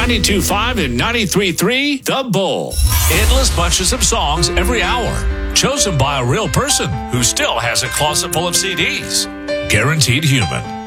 92.5 and 93.3 The Bull. Endless bunches of songs every hour, chosen by a real person who still has a closet full of CDs. Guaranteed Human.